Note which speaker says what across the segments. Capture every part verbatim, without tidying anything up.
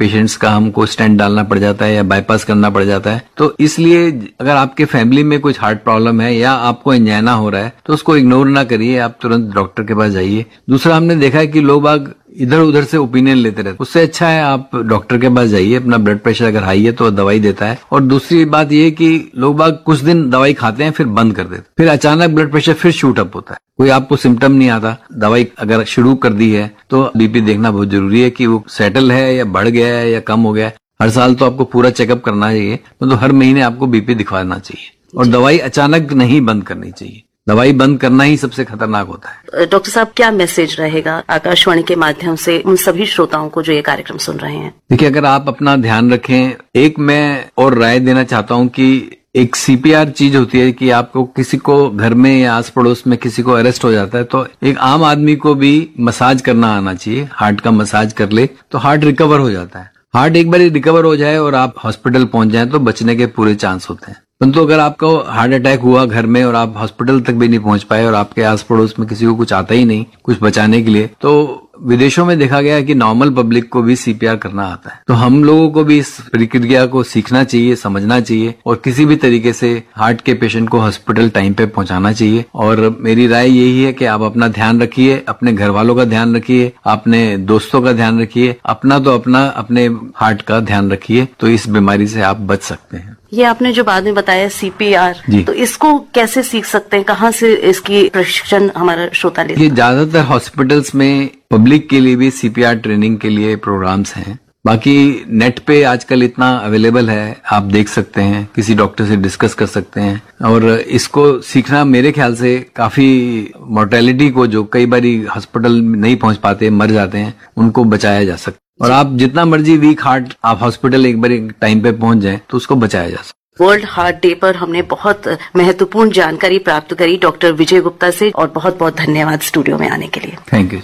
Speaker 1: Patients का हमको stent डालना पड़ जाता है या बाईपास करना पड़ जाता है। तो इसलिए अगर आपके फैमिली में कुछ हार्ट प्रॉब्लम है या आपको एंजाइना हो रहा है तो उसको इग्नोर ना करिए, आप तुरंत डॉक्टर के पास जाइए। दूसरा, हमने देखा है कि लोग बाग इधर उधर से ओपिनियन लेते रहते, उससे अच्छा है आप डॉक्टर के पास जाइए। अपना ब्लड प्रेशर अगर हाई है तो दवाई देता है। और दूसरी बात ये कि लोग बाग कुछ दिन दवाई खाते हैं फिर बंद कर देते, फिर अचानक ब्लड प्रेशर फिर शूट अप होता है। कोई आपको सिम्टम नहीं आता, दवाई अगर शुरू कर दी है तो बीपी देखना बहुत जरूरी है कि वो सेटल है या बढ़ गया है या कम हो गया है। हर साल तो आपको पूरा चेकअप करना चाहिए, तो हर महीने आपको बीपी दिखवाना चाहिए और दवाई अचानक नहीं बंद करनी चाहिए। दवाई बंद करना ही सबसे खतरनाक होता है।
Speaker 2: डॉक्टर साहब, क्या मैसेज रहेगा आकाशवाणी के माध्यम से उन सभी श्रोताओं को जो ये कार्यक्रम सुन रहे हैं?
Speaker 1: देखिए, अगर आप अपना ध्यान रखें, एक मैं और राय देना चाहता हूं कि एक सीपीआर चीज होती है कि आपको किसी को घर में या आस पड़ोस में किसी को अरेस्ट हो जाता है तो एक आम आदमी को भी मसाज करना आना चाहिए। हार्ट का मसाज कर ले तो हार्ट रिकवर हो जाता है। हार्ट एक बार रिकवर हो जाए और आप हॉस्पिटल पहुंच जाएं तो बचने के पूरे चांस होते हैं। परंतु अगर आपको हार्ट अटैक हुआ घर में और आप हॉस्पिटल तक भी नहीं पहुंच पाए और आपके आस पड़ोस में किसी को कुछ आता ही नहीं कुछ बचाने के लिए, तो विदेशों में देखा गया है कि नॉर्मल पब्लिक को भी सीपीआर करना आता है। तो हम लोगों को भी इस प्रक्रिया को सीखना चाहिए, समझना चाहिए और किसी भी तरीके से हार्ट के पेशेंट को हॉस्पिटल टाइम पे पहुंचाना चाहिए। और मेरी राय यही है कि आप अपना ध्यान रखिए, अपने घर वालों का ध्यान रखिए, अपने दोस्तों का ध्यान रखिए, अपना तो अपना अपने हार्ट का ध्यान रखिए, तो इस बीमारी से आप बच सकते हैं।
Speaker 2: ये आपने जो बाद में बताया सीपीआर, तो इसको कैसे सीख सकते हैं? कहाँ से इसकी प्रशिक्षण हमारा श्रोता ले?
Speaker 1: ये ज्यादातर हॉस्पिटल्स में पब्लिक के लिए भी सीपीआर ट्रेनिंग के लिए प्रोग्राम्स हैं। बाकी नेट पे आजकल इतना अवेलेबल है, आप देख सकते हैं, किसी डॉक्टर से डिस्कस कर सकते हैं। और इसको सीखना मेरे ख्याल से काफी मोर्टेलिटी को, जो कई बारी हॉस्पिटल नहीं पहुंच पाते मर जाते हैं, उनको बचाया जा सकता है। और आप जितना मर्जी वीक हार्ट आप हॉस्पिटल एक बार टाइम पे पहुंच जाएं तो उसको बचाया जा सकता है।
Speaker 2: वर्ल्ड हार्ट डे पर हमने बहुत महत्वपूर्ण जानकारी प्राप्त करी डॉक्टर विजय गुप्ता से, और बहुत बहुत धन्यवाद स्टूडियो में आने के लिए।
Speaker 1: Thank you.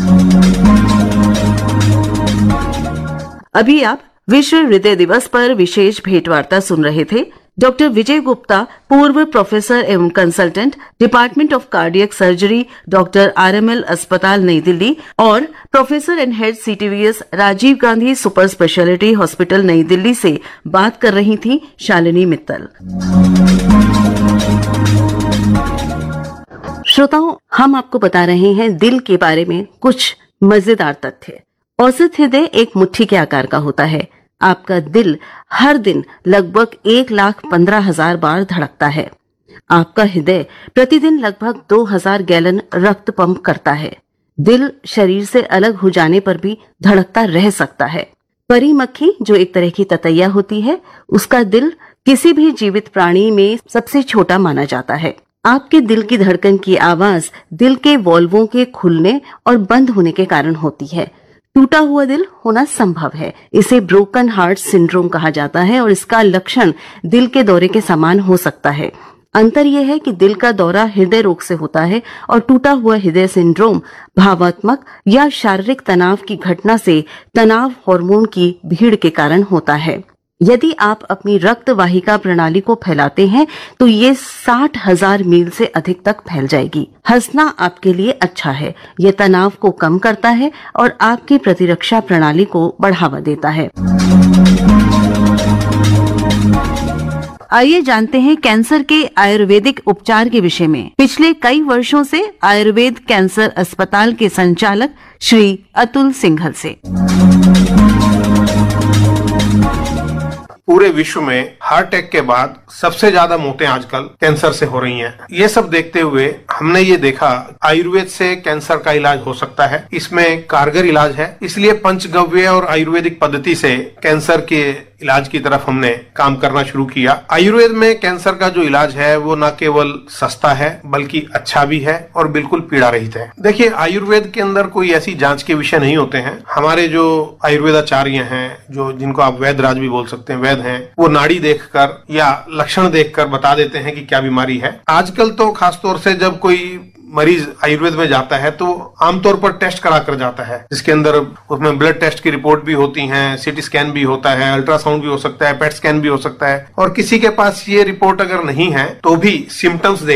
Speaker 2: अभी आप विश्व हृदय दिवस पर विशेष भेंटवार्ता सुन रहे थे। डॉक्टर विजय गुप्ता, पूर्व प्रोफेसर एवं consultant, department of cardiac surgery, doctor RML अस्पताल नई दिल्ली, और professor and head CTVS Rajiv Gandhi super speciality hospital नई दिल्ली से बात कर रही थी शालिनी मित्तल। श्रोताओं, हम आपको बता रहे हैं दिल के बारे में कुछ मजेदार तथ्य। औसत हृदय एक मुट्ठी के आकार का होता है। आपका दिल हर दिन लगभग एक लाख पंद्रह हजार बार धड़कता है। आपका हृदय प्रतिदिन लगभग दो हजार गैलन रक्त पंप करता है। दिल शरीर से अलग हो जाने पर भी धड़कता रह सकता है। परी मक्खी, जो एक तरह की ततैया होती है, उसका दिल किसी भी जीवित प्राणी में सबसे छोटा माना जाता है। आपके दिल की धड़कन की आवाज दिल के वॉल्वों के खुलने और बंद होने के कारण होती है। टूटा हुआ दिल होना संभव है। इसे ब्रोकन हार्ट सिंड्रोम कहा जाता है और इसका लक्षण दिल के दौरे के समान हो सकता है। अंतर यह है कि दिल का दौरा हृदय रोग से होता है और टूटा हुआ हृदय सिंड्रोम भावात्मक या शारीरिक तनाव की घटना से तनाव हार्मोन की भीड़ के कारण होता है। यदि आप अपनी रक्त वाहिका प्रणाली को फैलाते हैं तो ये साठ हजार मील से अधिक तक फैल जाएगी। हंसना आपके लिए अच्छा है। यह तनाव को कम करता है और आपकी प्रतिरक्षा प्रणाली को बढ़ावा देता है। आइए जानते हैं कैंसर के आयुर्वेदिक उपचार के विषय में। पिछले कई वर्षों से आयुर्वेद कैंसर अस्पताल के संचालक श्री अतुल सिंघल से।
Speaker 3: पूरे विश्व में हार्ट अटैक के बाद सबसे ज्यादा मौतें आजकल कैंसर से हो रही हैं। ये सब देखते हुए हमने ये देखा आयुर्वेद से कैंसर का इलाज हो सकता है। इसमें कारगर इलाज है, इसलिए पंचगव्य और आयुर्वेदिक पद्धति से कैंसर के इलाज की तरफ हमने काम करना शुरू किया। आयुर्वेद में कैंसर का जो इलाज है वो न केवल सस्ता है बल्कि अच्छा भी है और बिल्कुल पीड़ा रहित है। देखिए, आयुर्वेद के अंदर कोई ऐसी जांच के विषय नहीं होते हैं। हमारे जो आयुर्वेदाचार्य हैं, जो जिनको आप वैद्यराज भी बोल सकते हैं, वैद्य हैं, वो नाड़ी देखकर या लक्षण देखकर बता देते हैं कि क्या बीमारी है। आजकल तो खासतौर से जब कोई मरीज आयुर्वेद में जाता है तो आमतौर पर टेस्ट करा कर जाता है, जिसके अंदर उसमें ब्लड टेस्ट की रिपोर्ट भी होती है, सीटी स्कैन भी होता है, अल्ट्रासाउंड भी हो सकता है, पेट स्कैन भी हो सकता है। और किसी के पास ये रिपोर्ट अगर नहीं है तो भी सिम्टम्स देख के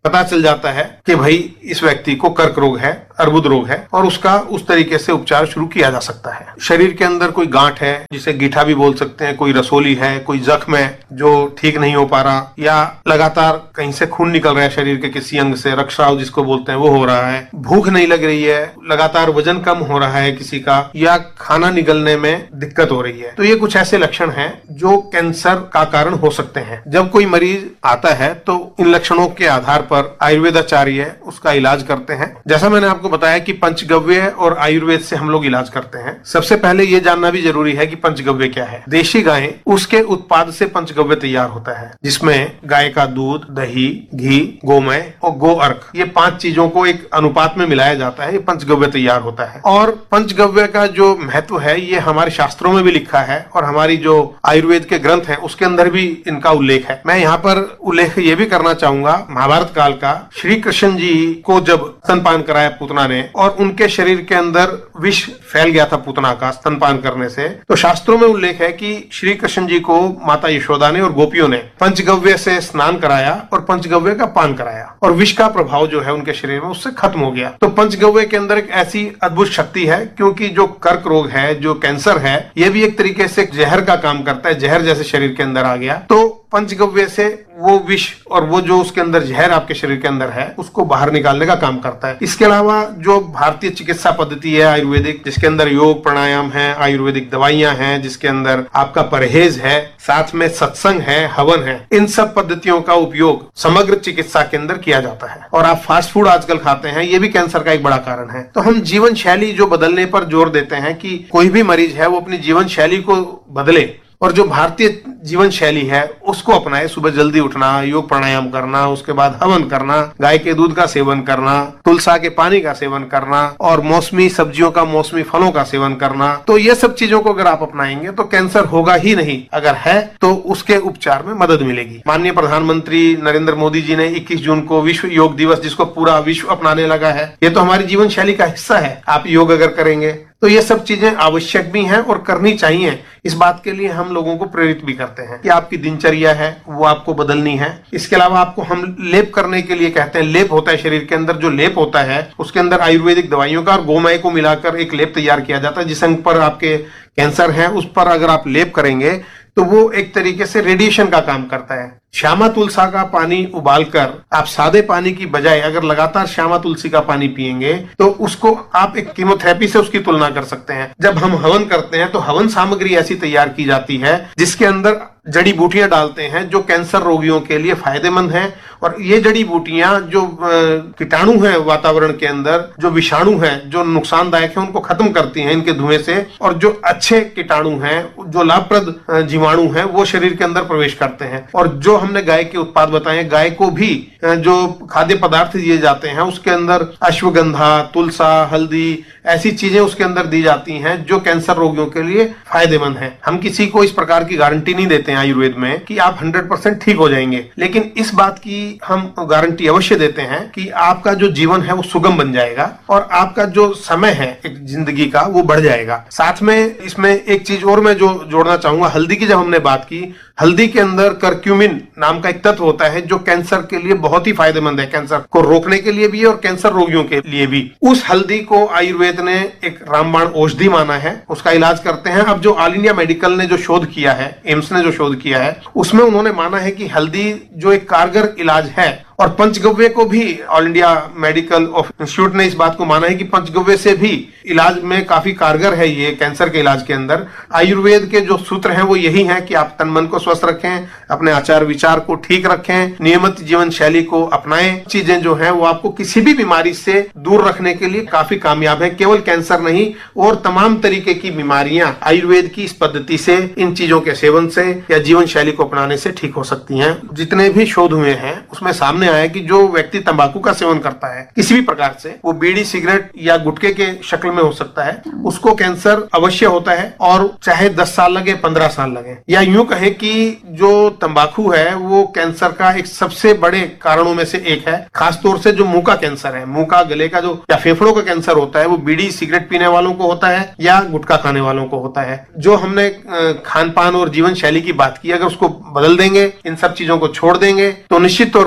Speaker 3: पता चल जाता है कि भाई इस व्यक्ति को कर्क रोग है, अर्बुद रोग है, और उसका उस तरीके से उपचार शुरू किया जा सकता है। शरीर के अंदर कोई गांठ है, जिसे गीठा भी बोल सकते हैं, कोई रसोली है, कोई जख्म है जो ठीक नहीं हो पा रहा, या लगातार कहीं से खून निकल रहा है शरीर के किसी अंग से, रक्तस्राव जिसको बोलते हैं वो हो रहा है, भूख नहीं लग रही है, लगातार वजन कम हो रहा है किसी का, या खाना निगलने में दिक्कत हो रही है, तो ये कुछ ऐसे लक्षण हैं जो कैंसर का कारण हो सकते हैं। जब कोई मरीज आता है तो इन लक्षणों के आधार पर आयुर्वेदाचार्य उसका इलाज करते हैं। जैसा मैंने आपको बताया कि पंचगव्य और आयुर्वेद से हम लोग इलाज करते हैं। सबसे पहले ये जानना भी जरूरी है कि पंचगव्य क्या है। देशी गाय, उसके उत्पाद से पंचगव्य तैयार होता है, जिसमें गाय का दूध, दही, घी, गोमय और गो अर्क, ये पांच चीजों को एक अनुपात में मिलाया जाता है, ये पंचगव्य तैयार होता है। और पंचगव्य का जो महत्व है ये हमारे शास्त्रों में भी लिखा है और हमारी जो आयुर्वेद के ग्रंथ हैं उसके अंदर भी इनका उल्लेख है। मैं यहाँ पर उल्लेख ये भी करना चाहूंगा, महाभारत काल का श्री कृष्ण जी को जब स्तनपान कराया पूतना ने और उनके शरीर के अंदर विष फैल गया था पूतना का स्तनपान करने से, तो शास्त्रों में उल्लेख है कि श्री कृष्ण जी को माता यशोदा ने और गोपियों ने पंचगव्य से स्नान कराया और पंचगव्य का पान कराया और विष का प्रभाव जो है उनके शरीर में उससे खत्म हो गया। तो पंचगव्य के अंदर एक ऐसी अद्भुत शक्ति है, क्योंकि जो कर्क रोग है, जो कैंसर है, ये भी एक तरीके से जहर का काम करता है, जहर जैसे शरीर के अंदर आ गया, तो पंचगव्य से वो विष और वो जो उसके अंदर जहर आपके शरीर के अंदर है उसको बाहर निकालने का काम करता है। इसके अलावा जो भारतीय चिकित्सा पद्धति है आयुर्वेदिक, जिसके अंदर योग प्राणायाम है, आयुर्वेदिक दवाइयां हैं, जिसके अंदर आपका परहेज है, साथ में सत्संग है, हवन है, इन सब पद्धतियों का उपयोग समग्र चिकित्सा के अंदर किया जाता है। और आप फास्ट फूड आजकल खाते हैं, ये भी कैंसर का एक बड़ा कारण है। तो हम जीवन शैली जो बदलने पर जोर देते हैं कि कोई भी मरीज है वो अपनी जीवन शैली को बदले और जो भारतीय जीवन शैली है उसको अपनाए। सुबह जल्दी उठना, योग प्राणायाम करना, उसके बाद हवन करना, गाय के दूध का सेवन करना, तुलसा के पानी का सेवन करना और मौसमी सब्जियों का, मौसमी फलों का सेवन करना। तो ये सब चीजों को अगर आप अपनाएंगे तो कैंसर होगा ही नहीं, अगर है तो उसके उपचार में मदद मिलेगी। माननीय प्रधानमंत्री नरेंद्र मोदी जी ने इक्कीस जून को विश्व योग दिवस, जिसको पूरा विश्व अपनाने लगा है, ये तो हमारी जीवन शैली का हिस्सा है। आप योग अगर करेंगे तो ये सब चीजें आवश्यक भी हैं और करनी चाहिए। इस बात के लिए हम लोगों को प्रेरित भी करते हैं कि आपकी दिनचर्या है वो आपको बदलनी है। इसके अलावा आपको हम लेप करने के लिए कहते हैं, लेप होता है शरीर के अंदर, जो लेप होता है उसके अंदर आयुर्वेदिक दवाइयों का और गोमय को मिलाकर एक लेप तैयार किया जाता है। जिस अंग पर आपके कैंसर है उस पर अगर आप लेप करेंगे तो वो एक तरीके से रेडिएशन का काम करता है। श्यामा तुलसा का पानी उबालकर आप सादे पानी की बजाय अगर लगातार श्यामा तुलसी का पानी पिएंगे तो उसको आप एक कीमोथेरेपी से उसकी तुलना कर सकते हैं। जब हम हवन करते हैं तो हवन सामग्री ऐसी तैयार की जाती है जिसके अंदर जड़ी बूटियां डालते हैं जो कैंसर रोगियों के लिए फायदेमंद हैं। और ये जड़ी बूटियां जो कीटाणु हैं वातावरण के अंदर, जो विषाणु हैं जो नुकसानदायक हैं, उनको खत्म करती हैं इनके धुएं से, और जो अच्छे कीटाणु हैं, जो लाभप्रद जीवाणु हैं, वो शरीर के अंदर प्रवेश करते हैं। और जो हमने गाय के उत्पाद बताए, गाय को भी जो खाद्य पदार्थ दिए जाते हैं उसके अंदर अश्वगंधा, तुलसा, हल्दी, ऐसी चीजें उसके अंदर दी जाती हैं जो कैंसर रोगियों के लिए फायदेमंद है। हम किसी को इस प्रकार की गारंटी नहीं देते हैं आयुर्वेद में कि आप हंड्रेड परसेंट ठीक हो जाएंगे, लेकिन इस बात की हम गारंटी अवश्य देते हैं कि आपका जो जीवन है वो सुगम बन जाएगा और आपका जो समय है एक जिंदगी का वो बढ़ जाएगा। साथ में इसमें एक चीज और मैं जो जोड़ना चाहूंगा, हल्दी की जब हमने बात की, हल्दी के अंदर करक्यूमिन नाम का एक तत्व होता है जो कैंसर के लिए बहुत ही फायदेमंद है, कैंसर को रोकने के लिए भी और कैंसर रोगियों के लिए भी। उस हल्दी को आयुर्वेद ने एक रामबाण औषधि माना है, उसका इलाज करते हैं। अब जो ऑल इंडिया मेडिकल ने जो शोध किया है, एम्स ने जो शोध किया है, उसमें उन्होंने माना है कि हल्दी जो एक कारगर इलाज है। और पंचगव्य को भी all India medical of institute ने इस बात को माना है कि पंचगव्य से भी इलाज में काफी कारगर है ये कैंसर के इलाज के अंदर। आयुर्वेद के जो सूत्र हैं वो यही है कि आप तन मन को स्वस्थ रखें, अपने आचार विचार को ठीक रखें, नियमित जीवन शैली को अपनाएं। चीजें जो हैं वो आपको किसी भी बीमारी से दूर रखने के लिए काफी कामयाब है। केवल कैंसर नहीं और तमाम तरीके की बीमारियां आयुर्वेद की इस पद्धति से, इन चीजों के सेवन से या जीवन शैली को अपनाने से ठीक हो सकती हैं। जितने भी शोध हुए हैं उसमें सामने आया कि जो व्यक्ति तंबाकू का सेवन करता है किसी भी प्रकार से, वो बीड़ी, सिगरेट या गुटखे के शक्ल में हो सकता है, उसको कैंसर अवश्य होता है, और चाहे दस साल लगे, पंद्रह साल लगे। या यूं कहें कि जो तंबाकू है वो कैंसर का एक सबसे बड़े कारणों में से एक है। खासतौर से जो मुंह का कैंसर है, मुंह का, गले का जो या फेफड़ों का कैंसर होता है, वो बीड़ी सिगरेट पीने वालों को होता है या गुटखा खाने वालों को होता है। जो हमने खान पान और जीवन शैली की बात की, अगर उसको बदल देंगे, इन सब चीजों को छोड़ देंगे, तो निश्चित तौर पर आप कैंसर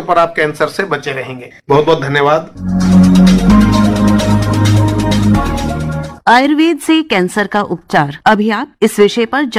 Speaker 3: कैंसर से बचे रहेंगे। बहुत बहुत धन्यवाद।
Speaker 2: आयुर्वेद से कैंसर का उपचार, अभी आप इस विषय पर